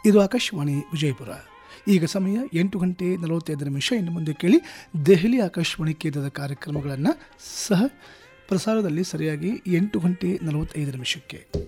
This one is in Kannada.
ಇದು ಆಕಾಶವಾಣಿ ವಿಜಯಪುರ. ಈಗ ಸಮಯ 8:45. ಇನ್ನು ಮುಂದೆ ಕೇಳಿ ದೆಹಲಿ ಆಕಾಶವಾಣಿ ಕೇಂದ್ರದ ಕಾರ್ಯಕ್ರಮಗಳನ್ನು ಸಹ ಪ್ರಸಾರದಲ್ಲಿ ಸರಿಯಾಗಿ 8:45.